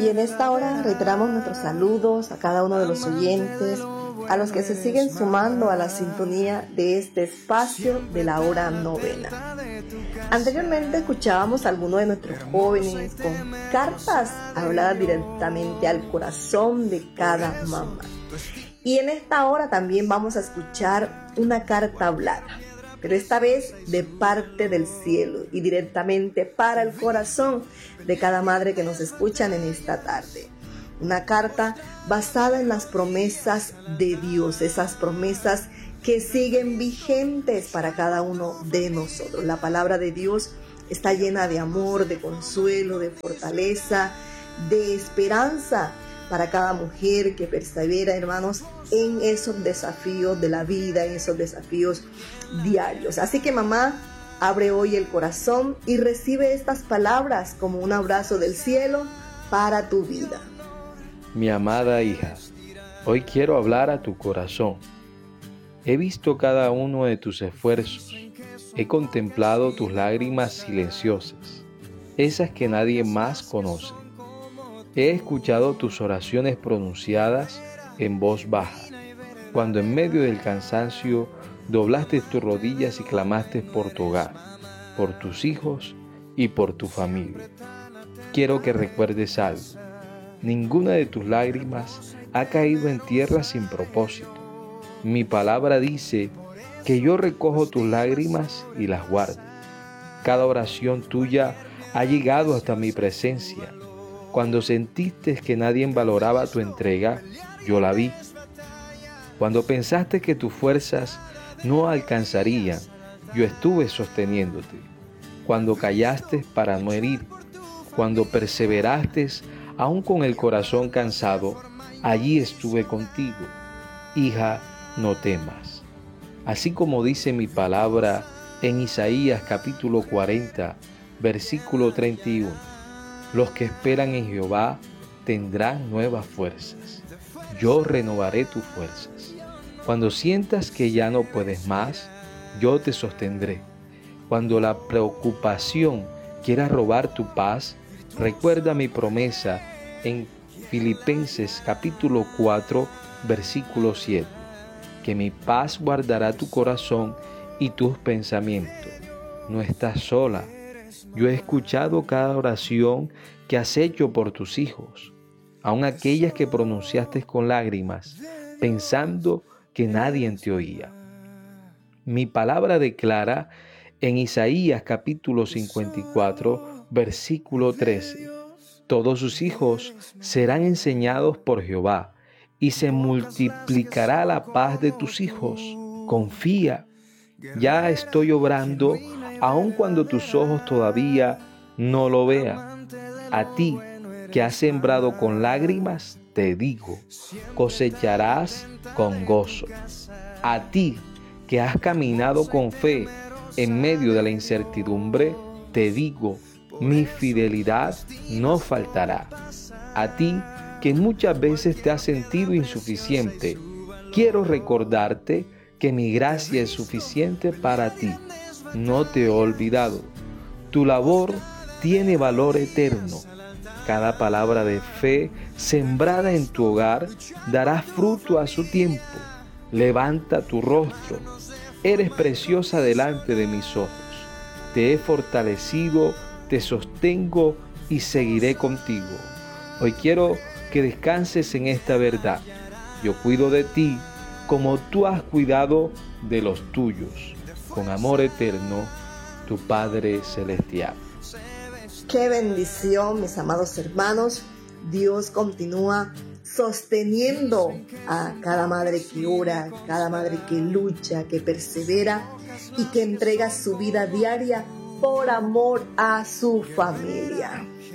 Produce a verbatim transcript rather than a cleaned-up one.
Y en esta hora reiteramos nuestros saludos a cada uno de los oyentes, a los que se siguen sumando a la sintonía de este espacio de la hora novena. Anteriormente escuchábamos a algunos de nuestros jóvenes con cartas habladas directamente al corazón de cada mamá. Y en esta hora también vamos a escuchar una carta hablada, pero esta vez de parte del cielo y directamente para el corazón de cada madre que nos escuchan en esta tarde. Una carta basada en las promesas de Dios, esas promesas que siguen vigentes para cada uno de nosotros. La palabra de Dios está llena de amor, de consuelo, de fortaleza, de esperanza para cada mujer que persevera, hermanos, en esos desafíos de la vida, en esos desafíos diarios. Así que, mamá, abre hoy el corazón y recibe estas palabras como un abrazo del cielo para tu vida. Mi amada hija, hoy quiero hablar a tu corazón. He visto cada uno de tus esfuerzos. He contemplado tus lágrimas silenciosas, esas que nadie más conoce. He escuchado tus oraciones pronunciadas en voz baja, cuando en medio del cansancio doblaste tus rodillas y clamaste por tu hogar, por tus hijos y por tu familia. Quiero que recuerdes algo. Ninguna de tus lágrimas ha caído en tierra sin propósito. Mi palabra dice que yo recojo tus lágrimas y las guardo. Cada oración tuya ha llegado hasta mi presencia. Cuando sentiste que nadie valoraba tu entrega, yo la vi. Cuando pensaste que tus fuerzas no alcanzarían, yo estuve sosteniéndote. Cuando callaste para no herir, cuando perseveraste aún con el corazón cansado, allí estuve contigo. Hija, no temas. Así como dice mi palabra en Isaías capítulo cuarenta, versículo treinta y uno. Los que esperan en Jehová tendrán nuevas fuerzas. Yo renovaré tus fuerzas. Cuando sientas que ya no puedes más, yo te sostendré. Cuando la preocupación quiera robar tu paz, recuerda mi promesa en Filipenses capítulo cuatro, versículo siete, que mi paz guardará tu corazón y tus pensamientos. No estás sola. Yo he escuchado cada oración que has hecho por tus hijos, aun aquellas que pronunciaste con lágrimas, pensando que nadie te oía. Mi palabra declara en Isaías capítulo cincuenta y cuatro, versículo trece, todos sus hijos serán enseñados por Jehová, y se multiplicará la paz de tus hijos. Confía, ya estoy obrando, aun cuando tus ojos todavía no lo vean. A ti que has sembrado con lágrimas, te digo, cosecharás con gozo. A ti que has caminado con fe en medio de la incertidumbre, te digo, mi fidelidad no faltará. A ti que muchas veces te has sentido insuficiente, quiero recordarte que mi gracia es suficiente para ti. No te he olvidado. Tu labor tiene valor eterno. Cada palabra de fe sembrada en tu hogar dará fruto a su tiempo. Levanta tu rostro. Eres preciosa delante de mis ojos. Te he fortalecido, te sostengo y seguiré contigo. Hoy quiero que descanses en esta verdad. Yo cuido de ti como tú has cuidado de los tuyos. Con amor eterno, tu Padre Celestial. Qué bendición, mis amados hermanos. Dios continúa sosteniendo a cada madre que ora, cada madre que lucha, que persevera y que entrega su vida diaria por amor a su familia.